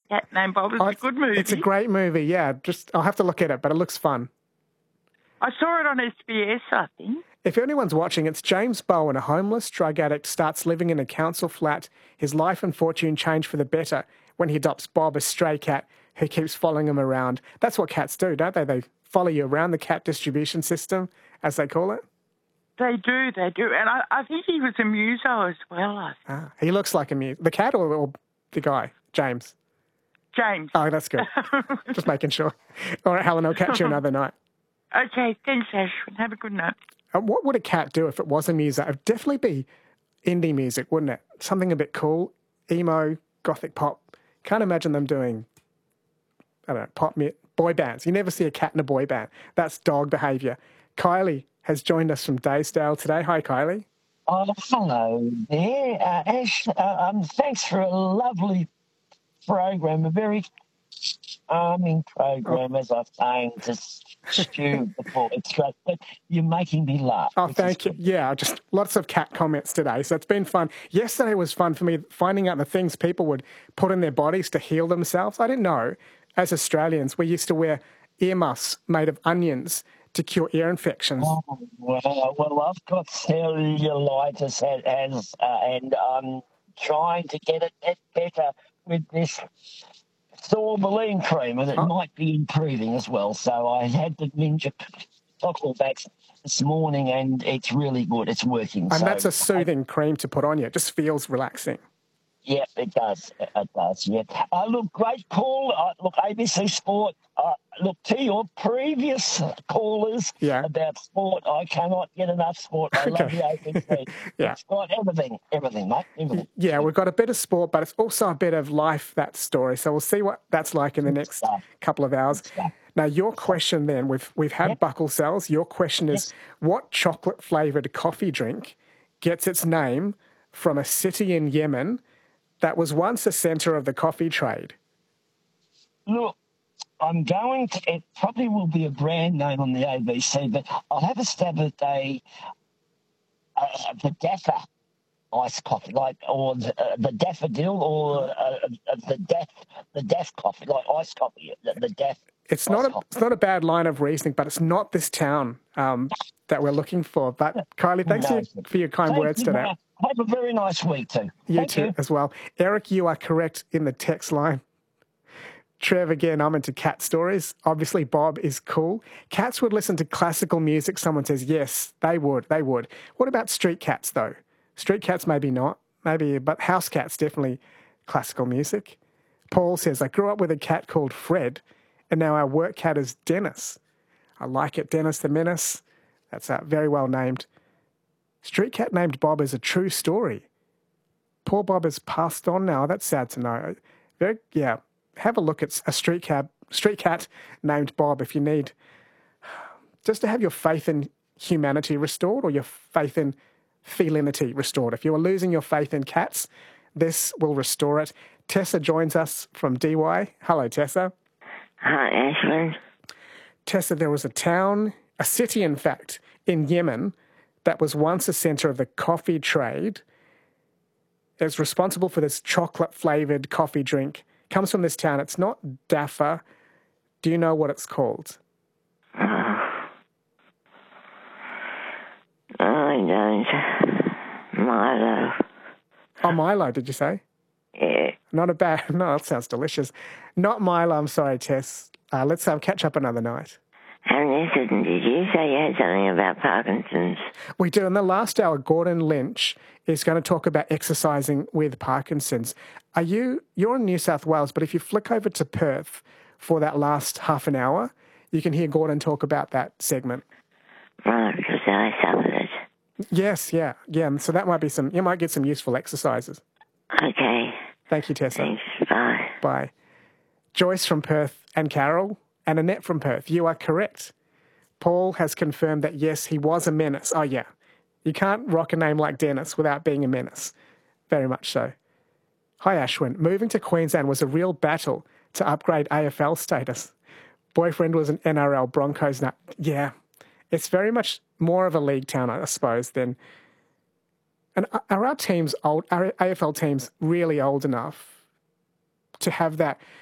Cat Named Bob. It's a good movie. It's a great movie, yeah. I'll have to look at it, but it looks fun. I saw it on SBS, I think. If anyone's watching, it's James Bowen, a homeless drug addict, starts living in a council flat. His life and fortune change for the better when he adopts Bob, a stray cat, who keeps following him around. That's what cats do, don't they? They follow you around, the cat distribution system, as they call it. They do. And I think he was a muso as well. He looks like a muso. The cat or the guy? James? James. Oh, that's good. Just making sure. All right, Helen, I'll catch you another night. Okay, thanks, Ashwin. Have a good night. What would a cat do if it was a muso? It would definitely be indie music, wouldn't it? Something a bit cool, emo, gothic pop. Can't imagine them doing, I don't know, boy bands. You never see a cat in a boy band. That's dog behaviour. Kylie has joined us from Daysdale today. Hi, Kylie. Oh, hello there, Ash. Thanks for a lovely program, a very charming program, as I was saying to Stu before. It's great, but you're making me laugh. Oh, thank you. Yeah, just lots of cat comments today, so it's been fun. Yesterday was fun for me, finding out the things people would put in their bodies to heal themselves. I didn't know, as Australians, we used to wear earmuffs made of onions to cure ear infections. Oh, well, I've got cellulitis and I'm trying to get it better with this Sorbeline cream, and it might be improving as well. So I had the Ninja Cocklevax this morning, and it's really good. It's working. And that's a soothing cream to put on you. It just feels relaxing. Yeah, it does. It does, yeah. Look, great call. Look, ABC Sport. Look, to your previous callers about sport, I cannot get enough sport. I love the ABC. Yeah. It's got everything, mate. Everything. Yeah, we've got a bit of sport, but it's also a bit of life, that story. So we'll see what that's like in the next couple of hours. Now, your question then, we've had buckle cells. Your question is, what chocolate-flavoured coffee drink gets its name from a city in Yemen that was once a centre of the coffee trade? Look, I'm going to, it probably will be a brand name on the ABC, but I'll have a stab at the Daffa iced coffee, or the Daffodil, or the Daff coffee, like iced coffee, the Daff. It's not a bad line of reasoning, but it's not this town that we're looking for. But Kylie, thanks for your kind words today. Have a very nice week too. You too, as well. Eric, you are correct in the text line. Trev, again, I'm into cat stories. Obviously, Bob is cool. Cats would listen to classical music. Someone says, yes, they would. What about street cats, though? Street cats, maybe not. Maybe, but house cats, definitely classical music. Paul says, I grew up with a cat called Fred, and now our work cat is Dennis. I like it, Dennis the Menace. That's very well named. Street cat named Bob is a true story. Poor Bob has passed on now. That's sad to know. Have a look at a street cat named Bob if you need, just to have your faith in humanity restored, or your faith in felinity restored. If you are losing your faith in cats, this will restore it. Tessa joins us from DY. Hello, Tessa. Hi, Ashwin. Tessa, there was a city, in fact, in Yemen that was once a centre of the coffee trade. It's responsible for this chocolate-flavoured coffee drink. Comes from this town. It's not Daffa. Do you know what it's called? I don't. Milo. Oh, Milo, did you say? Yeah. No, that sounds delicious. Not Milo, I'm sorry, Tess. Let's catch up another night. And listen, did you say you had something about Parkinson's? We do. In the last hour, Gordon Lynch is going to talk about exercising with Parkinson's. You're in New South Wales, but if you flick over to Perth for that last half an hour, you can hear Gordon talk about that segment. Right, because I suffered it. Yes, yeah. So that might be you might get some useful exercises. Okay. Thank you, Tessa. Thanks. Bye. Bye. Joyce from Perth and Carol and Annette from Perth. You are correct. Paul has confirmed that, yes, he was a menace. Oh, yeah. You can't rock a name like Dennis without being a menace. Very much so. Hi, Ashwin. Moving to Queensland was a real battle to upgrade AFL status. Boyfriend was an NRL Broncos nut. Yeah. It's very much more of a league town, I suppose, than... And are our teams old? Are AFL teams really old enough to have that